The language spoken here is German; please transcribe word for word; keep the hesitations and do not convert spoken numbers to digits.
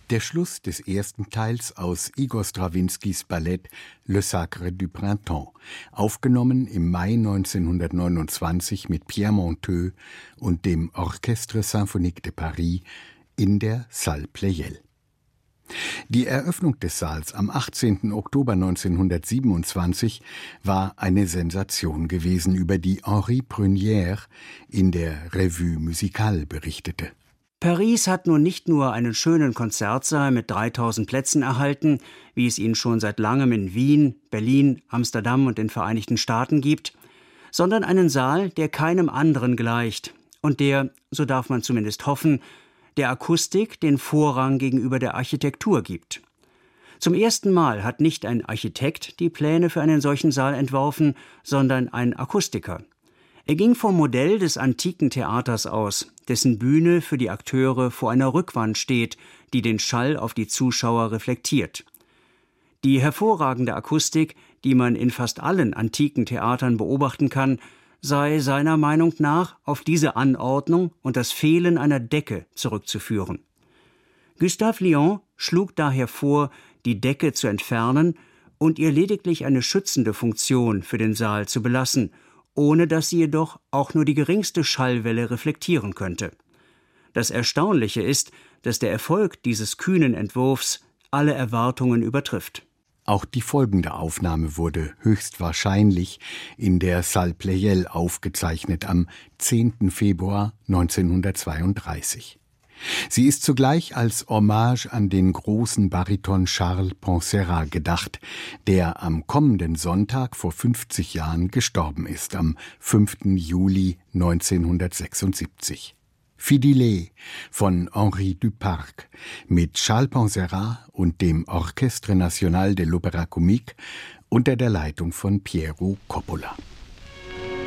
Der Schluss des ersten Teils aus Igor Strawinskys Ballett Le Sacre du Printemps, aufgenommen im Mai neunzehnhundertneunundzwanzig mit Pierre Monteux und dem Orchestre Symphonique de Paris in der Salle Pleyel. Die Eröffnung des Saals am achtzehnten Oktober neunzehnhundertsiebenundzwanzig war eine Sensation gewesen, über die Henri Prunière in der Revue Musicale berichtete. Paris hat nun nicht nur einen schönen Konzertsaal mit dreitausend Plätzen erhalten, wie es ihn schon seit langem in Wien, Berlin, Amsterdam und den Vereinigten Staaten gibt, sondern einen Saal, der keinem anderen gleicht und der, so darf man zumindest hoffen, der Akustik den Vorrang gegenüber der Architektur gibt. Zum ersten Mal hat nicht ein Architekt die Pläne für einen solchen Saal entworfen, sondern ein Akustiker. Er ging vom Modell des antiken Theaters aus, dessen Bühne für die Akteure vor einer Rückwand steht, die den Schall auf die Zuschauer reflektiert. Die hervorragende Akustik, die man in fast allen antiken Theatern beobachten kann, sei seiner Meinung nach auf diese Anordnung und das Fehlen einer Decke zurückzuführen. Gustave Lion schlug daher vor, die Decke zu entfernen und ihr lediglich eine schützende Funktion für den Saal zu belassen, ohne dass sie jedoch auch nur die geringste Schallwelle reflektieren könnte. Das Erstaunliche ist, dass der Erfolg dieses kühnen Entwurfs alle Erwartungen übertrifft. Auch die folgende Aufnahme wurde höchstwahrscheinlich in der Salle Pleyel aufgezeichnet am zehnten Februar neunzehnhundertzweiunddreißig. Sie ist zugleich als Hommage an den großen Bariton Charles Poncerat gedacht, der am kommenden Sonntag vor fünfzig Jahren gestorben ist, am fünften Juli neunzehnhundertsechsundsiebzig. Fidilé von Henri Duparc mit Charles Poncerat und dem Orchestre National de l'Opéra Comique unter der Leitung von Piero Coppola.